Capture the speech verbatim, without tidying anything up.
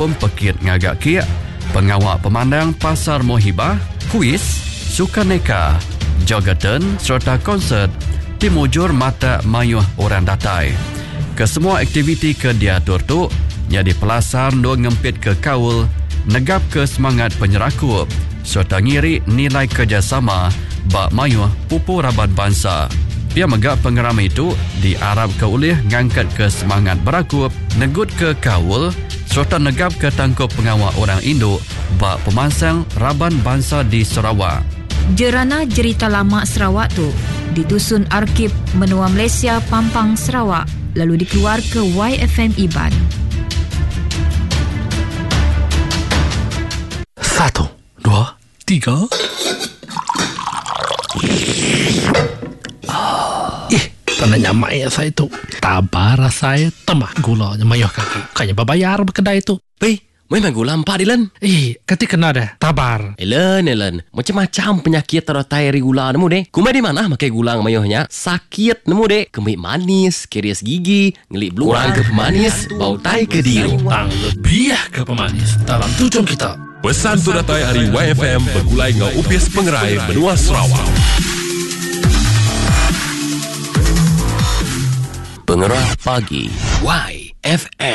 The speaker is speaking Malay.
pempekit ngagak kia, pengawak pemandang pasar Mohibah, kuis, sukaneka, jogatan serta konsert timujur mata mayuh orang datai. Kesemua aktiviti ke diatur tu jadi pelasar nu ngempit ke kaul, negap ke semangat penyerakup serta ngiri nilai kerjasama bak mayuh pupu raban bangsa. Dia megak pengeram itu diarap ke ulih ngangkat ke semangat berakup, negut ke kaul serta negap ke tangkup pengawal orang induk bak pemansang raban bangsa di Sarawak. Jerana Jerita Lama Sarawak tu ditusun Arkib Menua Malaysia Pampang Sarawak lalu dikeluar ke Y F M Iban. Satu, dua, tiga. Ih, tandanya mak saya tu. Tabar saya temah gulanya mayuh kaki. Kayaknya berbayar berkedai tu. Pei, memang gula empat Ilan. Eh, kati kena dah. Tabar. Ilan, Ilan. Macam-macam penyakit terotai dari gula nemu dek. Kumai di mana makai gula mayuhnya? Sakit nemu dek. Kemik manis, keris gigi, ngelik beluang ke pemanis, bau tai ke diri. Tang lebih ke pemanis dalam tujuan kita. Pesan Turatai Hari Y F M bergulai dengan upis pengerai benua Sarawak. Pengerah pagi Y F M.